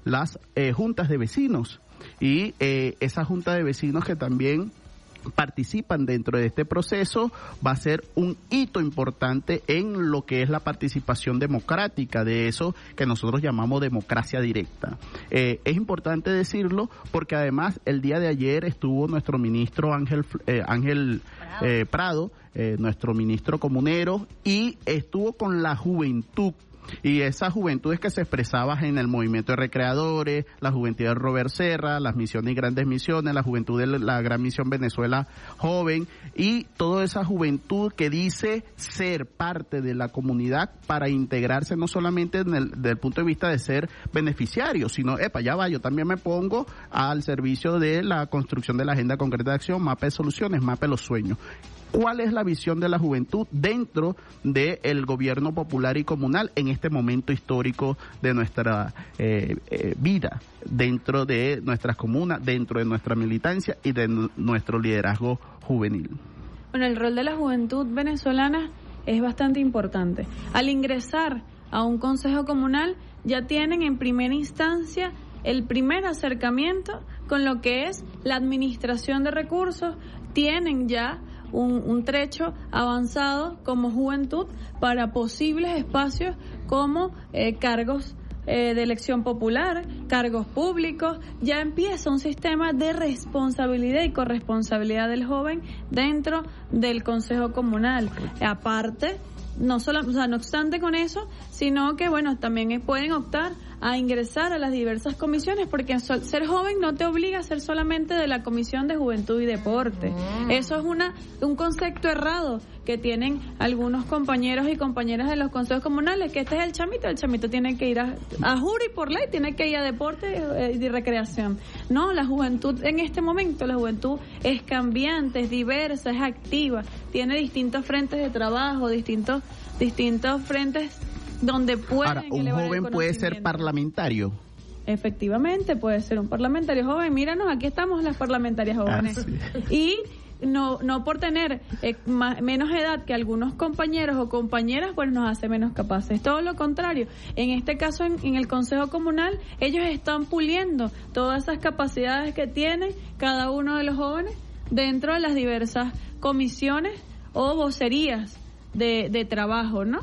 las juntas de vecinos. Y esa junta de vecinos que también participan dentro de este proceso va a ser un hito importante en lo que es la participación democrática, de eso que nosotros llamamos democracia directa. Es importante decirlo porque además el día de ayer estuvo nuestro ministro Ángel Prado, nuestro ministro comunero, y estuvo con la juventud. Y esa juventud es que se expresaba en el movimiento de recreadores, la juventud de Robert Serra, las misiones y grandes misiones, la juventud de la Gran Misión Venezuela Joven, y toda esa juventud que dice ser parte de la comunidad para integrarse no solamente del punto de vista de ser beneficiario, sino, ya va, yo también me pongo al servicio de la construcción de la agenda concreta de acción, mapa de soluciones, mapa de los sueños. ¿Cuál es la visión de la juventud dentro del gobierno popular y comunal en este momento histórico de nuestra vida, dentro de nuestras comunas, dentro de nuestra militancia y de nuestro liderazgo juvenil? Bueno, el rol de la juventud venezolana es bastante importante. Al ingresar a un consejo comunal ya tienen en primera instancia el primer acercamiento con lo que es la administración de recursos, tienen ya un trecho avanzado como juventud para posibles espacios como cargos de elección popular, cargos públicos. Ya empieza un sistema de responsabilidad y corresponsabilidad del joven dentro del Consejo Comunal. Aparte, no obstante con eso, sino que también pueden optar a ingresar a las diversas comisiones, porque ser joven no te obliga a ser solamente de la Comisión de Juventud y Deporte. Eso es un concepto errado que tienen algunos compañeros y compañeras de los consejos comunales, que este es el chamito tiene que ir a juro y por ley, tiene que ir a deporte y recreación. No, la juventud en este momento, la juventud es cambiante, es diversa, es activa, tiene distintos frentes de trabajo, distintos frentes donde pueden. Ahora, un joven puede ser parlamentario. Efectivamente, puede ser un parlamentario joven. Míranos, aquí estamos las parlamentarias jóvenes. Y no por tener menos edad que algunos compañeros o compañeras, pues nos hace menos capaces. Todo lo contrario. En este caso, en el Consejo Comunal, ellos están puliendo todas esas capacidades que tienen cada uno de los jóvenes dentro de las diversas comisiones o vocerías de trabajo, ¿no?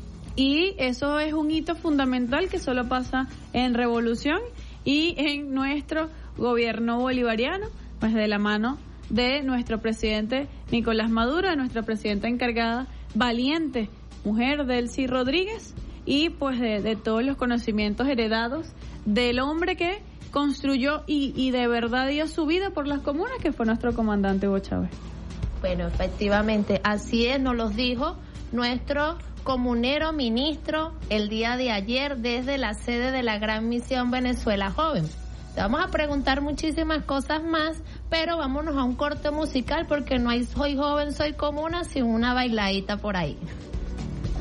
Y eso es un hito fundamental que solo pasa en Revolución y en nuestro gobierno bolivariano, pues de la mano de nuestro presidente Nicolás Maduro, de nuestra presidenta encargada, valiente mujer Delcy Rodríguez, y pues de todos los conocimientos heredados del hombre que construyó y de verdad dio su vida por las comunas, que fue nuestro comandante Hugo Chávez. Bueno, efectivamente, así es, nos los dijo nuestro comunero ministro el día de ayer desde la sede de la Gran Misión Venezuela Joven. Te vamos a preguntar muchísimas cosas más, pero vámonos a un corte musical porque no hay Soy Joven, Soy Comuna sin una bailadita por ahí.